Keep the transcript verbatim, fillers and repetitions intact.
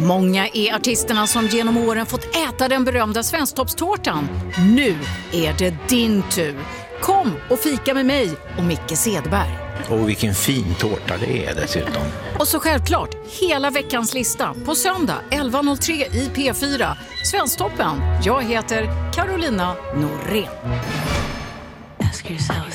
Många är artisterna som genom åren fått äta den berömda svensktoppstårtan. Nu är det din tur. Kom och fika med mig och Micke Sedberg. Och vilken fin tårta det är dessutom. Och så självklart, hela veckans lista på söndag elva noll tre i P fyra. Svensktoppen. Jag heter Carolina Norén.